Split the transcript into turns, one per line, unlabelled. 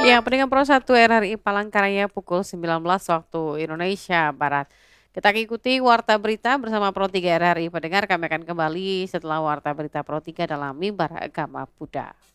Ya, pendengar Pro 1 RRI Palangkaraya pukul 19 waktu Indonesia Barat. Kita ikuti Warta Berita bersama Pro 3 RRI. Pendengar, kami akan kembali setelah Warta Berita Pro 3 dalam Mimbar Agama Buddha.